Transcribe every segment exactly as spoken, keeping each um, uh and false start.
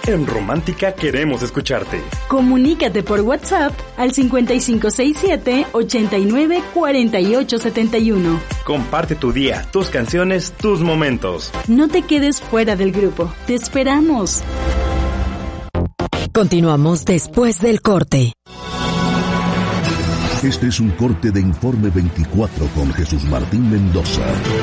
En Romántica queremos escucharte. Comunícate por WhatsApp al cincuenta y cinco sesenta y siete, ochenta y nueve, cuarenta y ocho setenta y uno. Comparte tu día, tus canciones, tus momentos. No te quedes fuera del grupo. Te esperamos. Continuamos después del corte. Este es un corte de Informe veinticuatro con Jesús Martín Mendoza.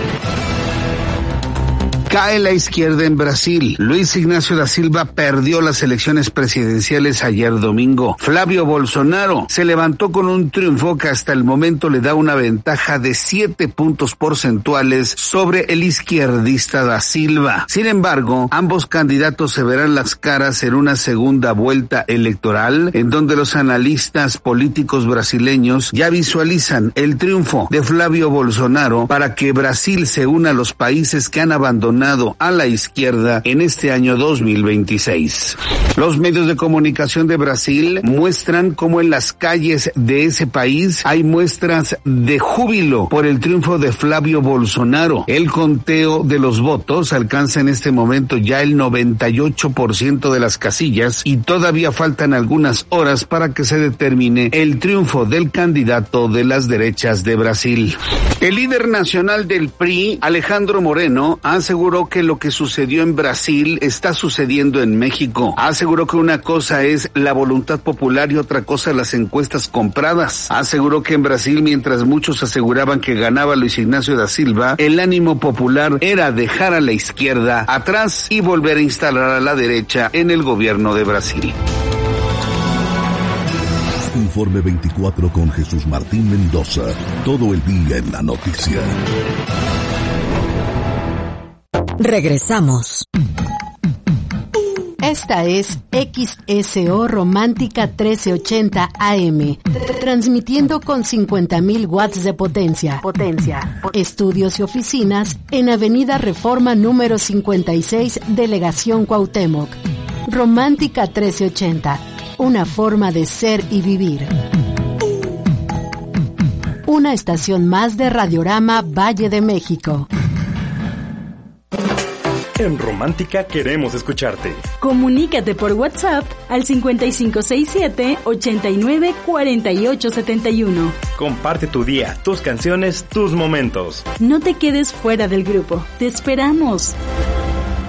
Cae la izquierda en Brasil. Luis Ignacio da Silva perdió las elecciones presidenciales ayer domingo. Flavio Bolsonaro se levantó con un triunfo que hasta el momento le da una ventaja de siete puntos porcentuales sobre el izquierdista da Silva. Sin embargo, ambos candidatos se verán las caras en una segunda vuelta electoral, en donde los analistas políticos brasileños ya visualizan el triunfo de Flavio Bolsonaro para que Brasil se una a los países que han abandonado a la izquierda en este año dos mil veintiséis. Los medios de comunicación de Brasil muestran cómo en las calles de ese país hay muestras de júbilo por el triunfo de Flavio Bolsonaro. El conteo de los votos alcanza en este momento ya el noventa y ocho por ciento de las casillas y todavía faltan algunas horas para que se determine el triunfo del candidato de las derechas de Brasil. El líder nacional del P R I, Alejandro Moreno, aseguró que lo que sucedió en Brasil está sucediendo en México. Aseguró que una cosa es la voluntad popular y otra cosa las encuestas compradas. Aseguró que en Brasil, mientras muchos aseguraban que ganaba Luis Ignacio da Silva, el ánimo popular era dejar a la izquierda atrás y volver a instalar a la derecha en el gobierno de Brasil. Informe veinticuatro con Jesús Martín Mendoza. Todo el día en la noticia. Regresamos. Esta es X S O Romántica trece ochenta A M, transmitiendo con cincuenta mil watts de potencia. Potencia. Estudios y oficinas en Avenida Reforma número cincuenta y seis, Delegación Cuauhtémoc. Romántica trece ochenta, una forma de ser y vivir. Una estación más de Radiorama Valle de México. En Romántica queremos escucharte. Comunícate por WhatsApp al cincuenta y cinco sesenta y siete, ochenta y nueve, cuarenta y ocho setenta y uno. Comparte tu día, tus canciones, tus momentos. No te quedes fuera del grupo. Te esperamos.